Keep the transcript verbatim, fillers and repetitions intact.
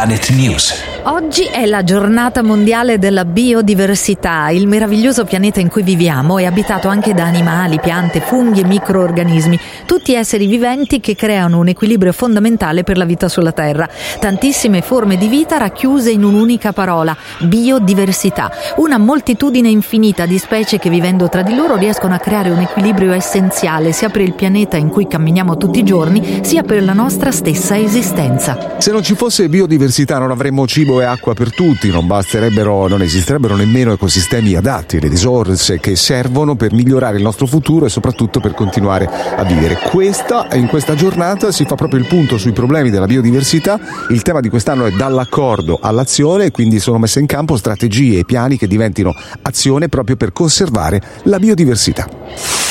Planet News. Oggi è la giornata mondiale della biodiversità. Il meraviglioso pianeta in cui viviamo è abitato anche da animali, piante, funghi e microorganismi, tutti esseri viventi che creano un equilibrio fondamentale per la vita sulla Terra. Tantissime forme di vita racchiuse in un'unica parola: biodiversità. Una moltitudine infinita di specie che, vivendo tra di loro, riescono a creare un equilibrio essenziale sia per il pianeta in cui camminiamo tutti i giorni, sia per la nostra stessa esistenza. Se non ci fosse biodiversità non avremmo cibo e acqua per tutti, non basterebbero, non esisterebbero nemmeno ecosistemi adatti, le risorse che servono per migliorare il nostro futuro e soprattutto per continuare a vivere. Questa, in questa giornata si fa proprio il punto sui problemi della biodiversità. Il tema di quest'anno è dall'accordo all'azione e quindi sono messe in campo strategie e piani che diventino azione proprio per conservare la biodiversità.